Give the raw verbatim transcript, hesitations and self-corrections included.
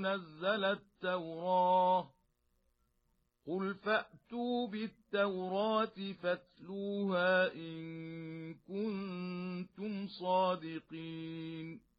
تنزل التوراة قل فأتوا بالتوراة فاتلوها إن كنتم صادقين